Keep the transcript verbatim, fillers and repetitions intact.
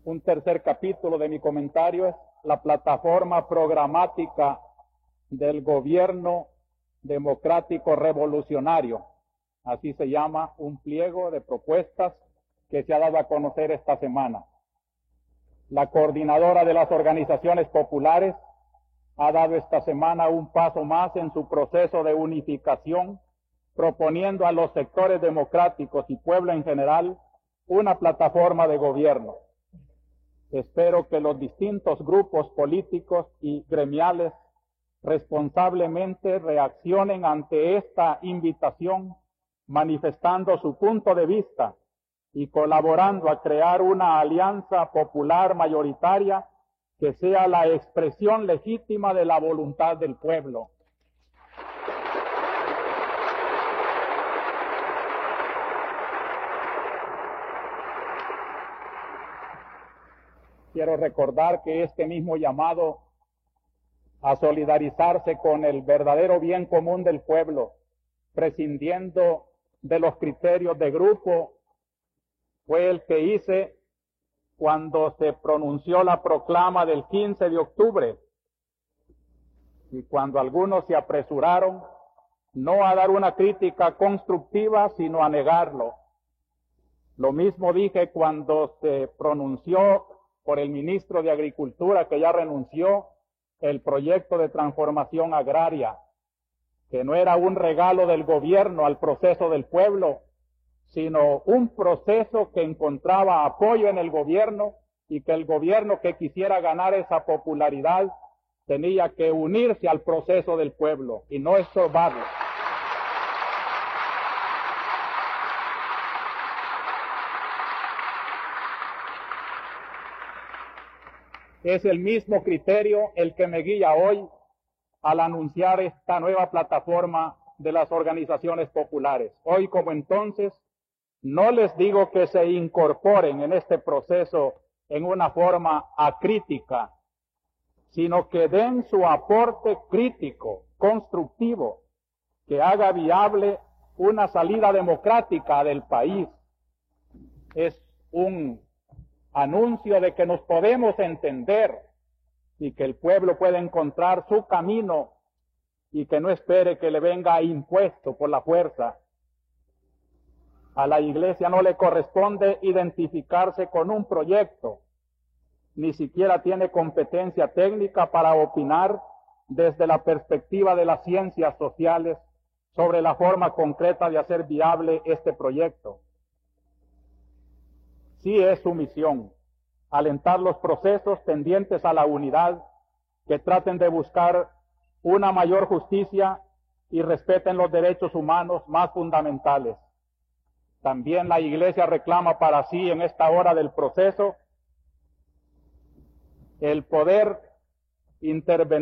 Un tercer capítulo de mi comentario es la plataforma programática del gobierno democrático revolucionario. Así se llama un pliego de propuestas que se ha dado a conocer esta semana. La coordinadora de las organizaciones populares ha dado esta semana un paso más en su proceso de unificación, proponiendo a los sectores democráticos y pueblo en general una plataforma de gobierno. Espero que los distintos grupos políticos y gremiales responsablemente reaccionen ante esta invitación, manifestando su punto de vista y colaborando a crear una alianza popular mayoritaria que sea la expresión legítima de la voluntad del pueblo. Quiero recordar que este mismo llamado a solidarizarse con el verdadero bien común del pueblo, prescindiendo de los criterios de grupo, fue el que hice cuando se pronunció la proclama del quince de octubre y cuando algunos se apresuraron no a dar una crítica constructiva, sino a negarlo. Lo mismo dije cuando se pronunció por el ministro de Agricultura, que ya renunció, el proyecto de transformación agraria, que no era un regalo del gobierno al proceso del pueblo, sino un proceso que encontraba apoyo en el gobierno y que el gobierno que quisiera ganar esa popularidad tenía que unirse al proceso del pueblo y no estorbarlo. Es el mismo criterio el que me guía hoy al anunciar esta nueva plataforma de las organizaciones populares. Hoy como entonces, no les digo que se incorporen en este proceso en una forma acrítica, sino que den su aporte crítico, constructivo, que haga viable una salida democrática del país. Es un anuncio de que nos podemos entender y que el pueblo puede encontrar su camino y que no espere que le venga impuesto por la fuerza. A la Iglesia no le corresponde identificarse con un proyecto, ni siquiera tiene competencia técnica para opinar desde la perspectiva de las ciencias sociales sobre la forma concreta de hacer viable este proyecto. Sí es su misión alentar los procesos tendientes a la unidad, que traten de buscar una mayor justicia y respeten los derechos humanos más fundamentales. También la Iglesia reclama para sí en esta hora del proceso el poder intervenir